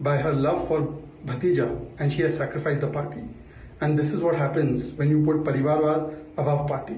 by her love for Bhatija, and she has sacrificed the party. And this is what happens when you put Parivarwad above party.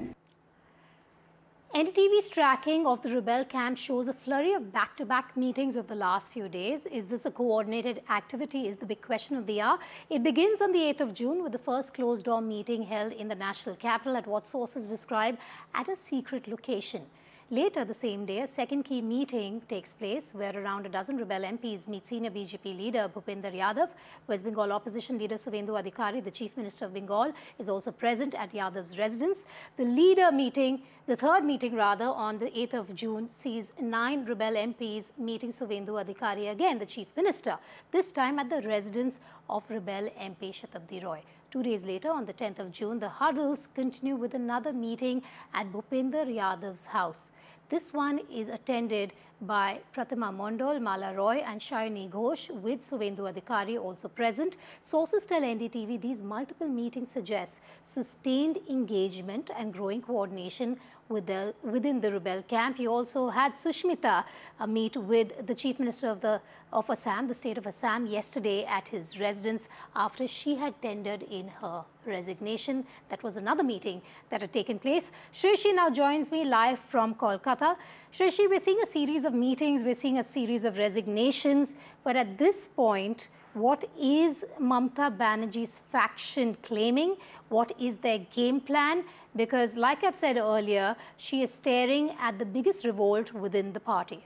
NDTV's tracking of the rebel camp shows a flurry of back-to-back meetings of the last few days. Is this a coordinated activity is the big question of the hour. It begins on the 8th of June with the first closed-door meeting held in the national capital at what sources describe as a secret location. Later the same day, a second key meeting takes place where around a dozen rebel MPs meet senior BJP leader Bhupinder Yadav. West Bengal opposition leader Suvendu Adhikari, the Chief Minister of Bengal, is also present at Yadav's residence. The third meeting on the 8th of June sees 9 rebel MPs meeting Suvendu Adhikari, again the Chief Minister, this time at the residence of rebel MP Shatabdi Roy. 2 days later, on the 10th of June, the huddles continue with another meeting at Bhupinder Yadav's house. This one is attended by Pratima Mondal, Mala Roy and Shayani Ghosh, with Suvendu Adhikari also present. Sources tell NDTV these multiple meetings suggest sustained engagement and growing coordination within the rebel camp. You also had Sushmita meet with the Chief Minister of Assam, the state of Assam, yesterday at his residence after she had tendered in her resignation. That was another meeting that had taken place. Shrishi now joins me live from Kolkata. Shrishi, we're seeing a series of meetings, we're seeing a series of resignations, but at this point, what is Mamata Banerjee's faction claiming? What is their game plan? Because like I've said earlier, she is staring at the biggest revolt within the party.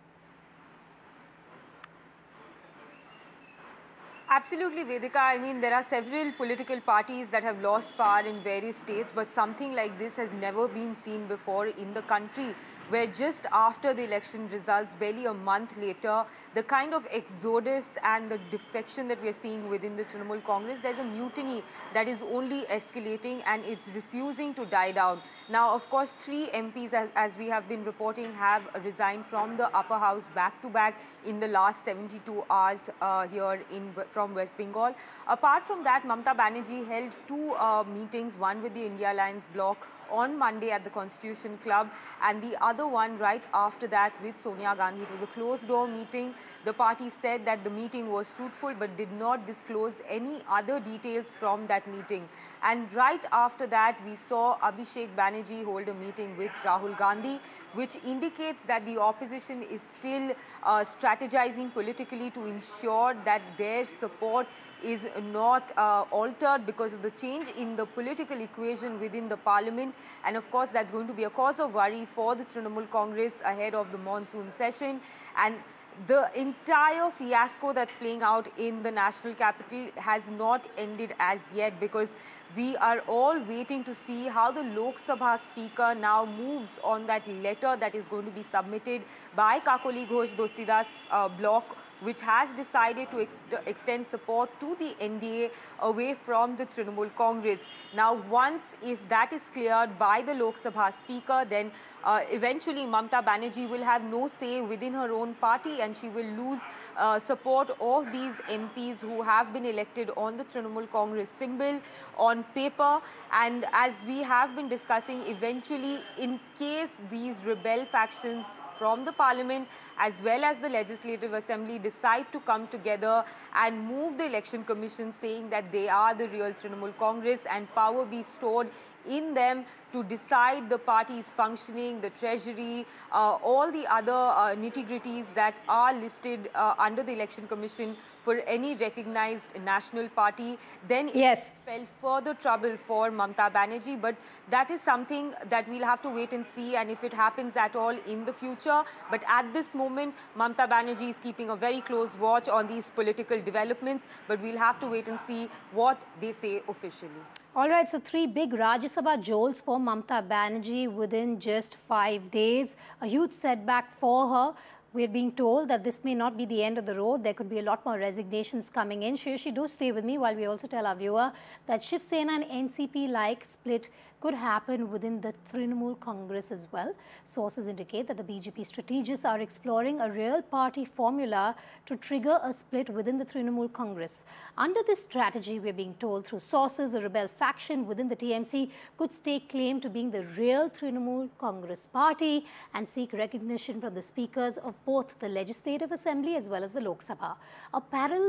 Absolutely, Vedika. I mean, there are several political parties that have lost power in various states, but something like this has never been seen before in the country, where just after the election results, barely a month later, the kind of exodus and the defection that we are seeing within the Trinamool Congress, there's a mutiny that is only escalating and it's refusing to die down. Now, of course, 3 MPs, as we have been reporting, have resigned from the upper house back-to-back in the last 72 hours here from West Bengal. Apart from that, Mamata Banerjee held 2 meetings, one with the India Alliance bloc on Monday at the Constitution Club and the other one right after that with Sonia Gandhi. It was a closed-door meeting. The party said that the meeting was fruitful but did not disclose any other details from that meeting. And right after that, we saw Abhishek Banerjee hold a meeting with Rahul Gandhi, which indicates that the opposition is still strategizing politically to ensure that their support is not altered because of the change in the political equation within the parliament. And of course, that's going to be a cause of worry for the Trinamool Congress ahead of the monsoon session. And the entire fiasco that's playing out in the national capital has not ended as yet, because we are all waiting to see how the Lok Sabha Speaker now moves on that letter that is going to be submitted by Kakoli Ghosh Dostidas bloc, which has decided to extend support to the NDA away from the Trinamool Congress. Now, if that is cleared by the Lok Sabha Speaker, then eventually Mamata Banerjee will have no say within her own party and she will lose support of these MPs who have been elected on the Trinamool Congress symbol on paper. And as we have been discussing, eventually, in case these rebel factions from the parliament as well as the legislative assembly decide to come together and move the election commission, saying that they are the real Trinamool Congress and power be stored in them to decide the party's functioning, the treasury, all the other nitty-gritties that are listed under the election commission for any recognized national party, then it spell further trouble for Mamata Banerjee. But that is something that we'll have to wait and see, and if it happens at all in the future. But at this moment, Mamata Banerjee is keeping a very close watch on these political developments, but we'll have to wait and see what they say officially. All right, so 3 big Rajya Sabha jolts for Mamata Banerjee within just 5 days. A huge setback for her. We're being told that this may not be the end of the road. There could be a lot more resignations coming in. Shrishi, do stay with me while we also tell our viewer that Shiv Sena and NCP-like split could happen within the Trinamool Congress as well. Sources indicate that the BJP strategists are exploring a real party formula to trigger a split within the Trinamool Congress. Under this strategy, we're being told through sources, a rebel faction within the TMC could stake claim to being the real Trinamool Congress party and seek recognition from the speakers of both the Legislative Assembly as well as the Lok Sabha. A parallel